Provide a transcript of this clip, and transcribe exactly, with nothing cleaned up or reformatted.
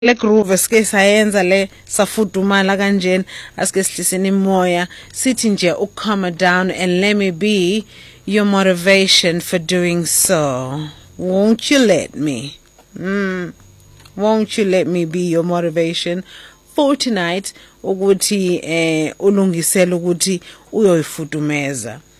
le groove esike sayenza le safudumala kanjena asike sihliseni imoya sithi nje ukcalm down and let me be your motivation for doing so. Won't you let me? Mm. Won't you let me be your motivation for tonight ukuthi eh ulungisela ukuthi uyoyifudumeza.